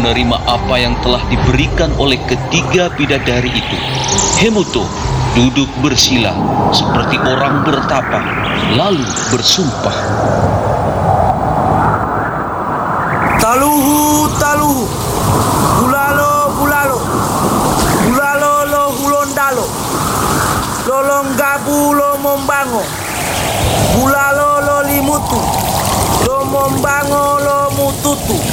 menerima apa yang telah diberikan oleh ketiga bidadari itu, Hemuto duduk bersila seperti orang bertapa, lalu bersumpah. Taluhu, taluhu, bulalo, bulalo, bulalo lo hulondalo, lolonggabu lo mombango, bulalo lo limutu, lo mombango lo mututu.